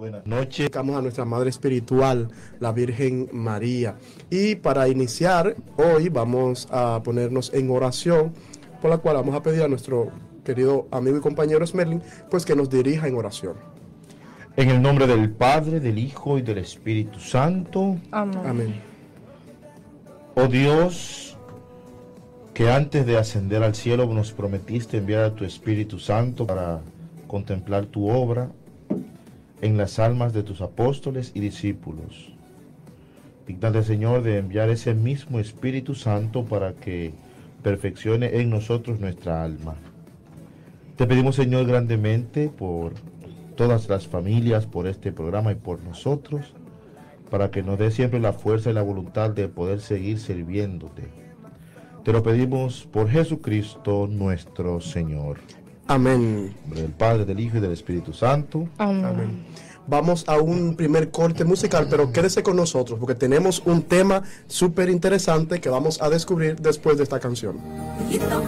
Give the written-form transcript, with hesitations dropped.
buenas noches. Dedicamos a nuestra Madre Espiritual, la Virgen María. Y para iniciar, hoy vamos a ponernos en oración, por la cual vamos a pedir a nuestro querido amigo y compañero Smerlin, pues que nos dirija en oración. En el nombre del Padre, del Hijo y del Espíritu Santo. Amén. Amén. Oh Dios, que antes de ascender al cielo nos prometiste enviar a tu Espíritu Santo para contemplar tu obra en las almas de tus apóstoles y discípulos. Dígnate, Señor, de enviar ese mismo Espíritu Santo para que perfeccione en nosotros nuestra alma. Te pedimos, Señor, grandemente por todas las familias, por este programa y por nosotros, para que nos dé siempre la fuerza y la voluntad de poder seguir sirviéndote. Te lo pedimos por Jesucristo nuestro Señor. Amén. En nombre del Padre, del Hijo y del Espíritu Santo. Amén. Amén. Vamos a un primer corte musical, pero quédese con nosotros porque tenemos un tema súper interesante que vamos a descubrir después de esta canción.